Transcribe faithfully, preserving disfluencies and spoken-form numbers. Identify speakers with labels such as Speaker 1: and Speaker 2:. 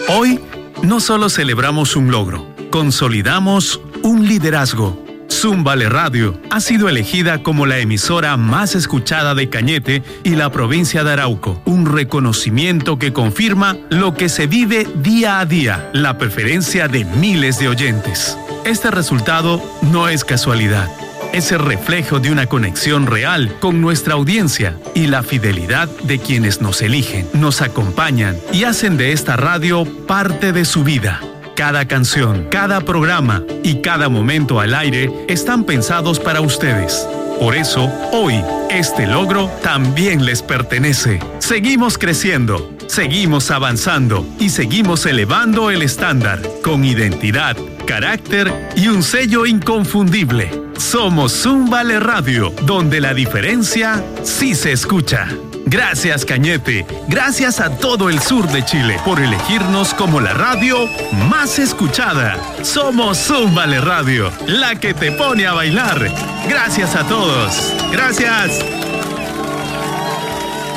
Speaker 1: Hoy no solo celebramos un logro, consolidamos un liderazgo. Zumbale Radio ha sido elegida como la emisora más escuchada de Cañete y la provincia de Arauco, un reconocimiento que confirma lo que se vive día a día, la preferencia de miles de oyentes. Este resultado no es casualidad, es el reflejo de una conexión real con nuestra audiencia y la fidelidad de quienes nos eligen, nos acompañan y hacen de esta radio parte de su vida. Cada canción, cada programa y cada momento al aire están pensados para ustedes. Por eso, hoy, este logro también les pertenece. Seguimos creciendo, seguimos avanzando y seguimos elevando el estándar con identidad, carácter y un sello inconfundible. Somos Zumbale Radio, donde la diferencia sí se escucha. Gracias, Cañete. Gracias a todo el sur de Chile por elegirnos como la radio más escuchada. Somos Zumbale Radio, la que te pone a bailar. Gracias a todos. Gracias.